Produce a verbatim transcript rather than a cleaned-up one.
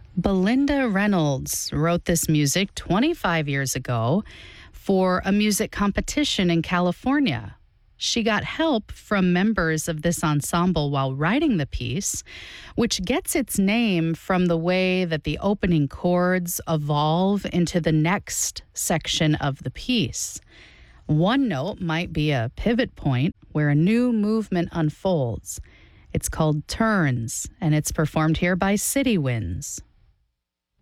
Belinda Reynolds wrote this music twenty-five years ago for a music competition in California. She got help from members of this ensemble while writing the piece, which gets its name from the way that the opening chords evolve into the next section of the piece. One note might be a pivot point where a new movement unfolds. It's called Turns, and it's performed here by City Winds.